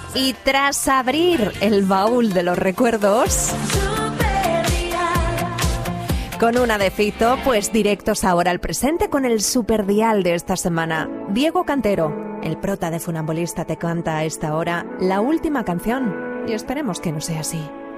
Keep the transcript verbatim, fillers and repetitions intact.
Y tras abrir el baúl de los recuerdos con una de Fito, pues directos ahora al presente con el superdial de esta semana. Diego Cantero, el prota de Funambulista, te canta a esta hora la última canción y esperemos que no sea así.